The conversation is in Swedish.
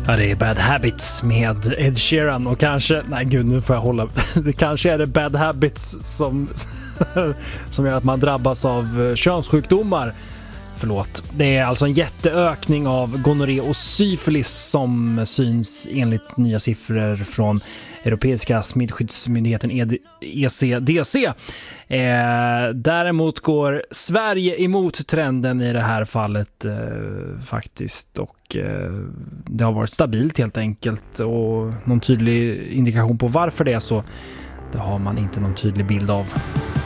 Ja, det är Bad Habits med Ed Sheeran och kanske, nej gud nu får jag hålla, det kanske är det Bad Habits som gör att man drabbas av könssjukdomar. Förlåt. Det är alltså en jätteökning av gonorré och syfilis som syns enligt nya siffror från Europeiska smittskyddsmyndigheten ECDC. Däremot går Sverige emot trenden i det här fallet faktiskt, och det har varit stabilt helt enkelt, och någon tydlig indikation på varför det är så, det har man inte någon tydlig bild av.